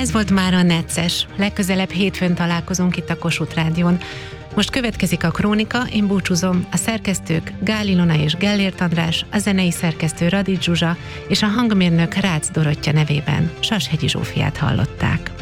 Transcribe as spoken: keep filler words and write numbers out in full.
Ez volt már a Necces. Legközelebb hétfőn találkozunk itt a Kossuth Rádión. Most következik a Krónika, én búcsúzom, a szerkesztők Gál Ilona és Gellért András, a zenei szerkesztő Radics Zsuzsa és a hangmérnök Rácz Dorottya nevében Sashegyi Zsófiát hallották.